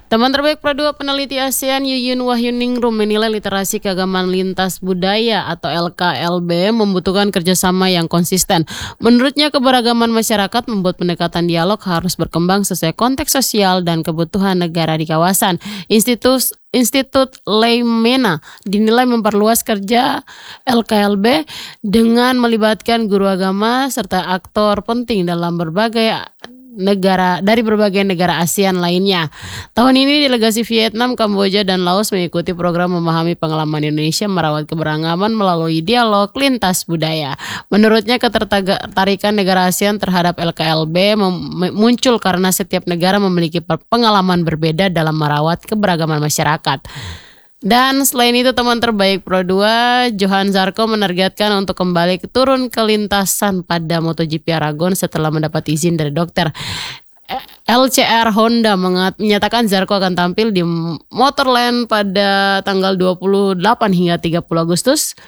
Teman terbaik Pro 2 peneliti ASEAN Yuyun Wahyuningrum menilai literasi keagamaan lintas budaya atau LKLB membutuhkan kerjasama yang konsisten. Menurutnya keberagaman masyarakat membuat pendekatan dialog harus berkembang sesuai konteks sosial dan kebutuhan negara di kawasan. Institut Leimena dinilai memperluas kerja LKLB dengan melibatkan guru agama serta aktor penting dalam berbagai negara ASEAN lainnya. Tahun ini delegasi Vietnam, Kamboja, dan Laos mengikuti program memahami pengalaman Indonesia merawat keberagaman melalui dialog lintas budaya. Menurutnya ketertarikan negara ASEAN terhadap LKLB muncul karena setiap negara memiliki pengalaman berbeda dalam merawat keberagaman masyarakat. Dan selain itu teman terbaik Pro 2 Johan Zarco menargetkan untuk kembali turun ke lintasan pada MotoGP Aragon setelah mendapat izin dari dokter. LCR Honda menyatakan Zarco akan tampil di Motorland pada tanggal 28 hingga 30 Agustus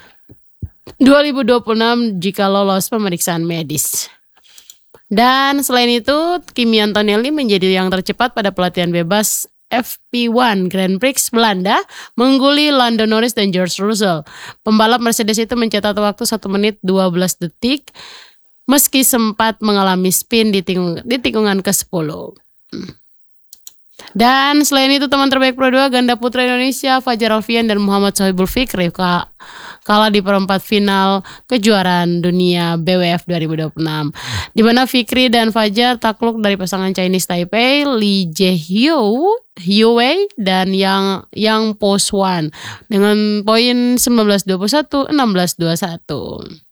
2026 jika lolos pemeriksaan medis. Dan selain itu Kimi Antonelli menjadi yang tercepat pada pelatihan bebas FP1 Grand Prix Belanda mengungguli Lando Norris dan George Russell. Pembalap Mercedes itu mencetak waktu 1 menit 12 detik meski sempat mengalami spin di tikungan ke-10. Dan selain itu teman terbaik Pro 2 ganda putra Indonesia Fajar Alfian dan Muhammad Sohibul Fikri kalah di perempat final kejuaraan dunia BWF 2026 di mana Fikri dan Fajar takluk dari pasangan Chinese Taipei Li Jiewei dan Yang Po Swan dengan poin 19-21, 16-21.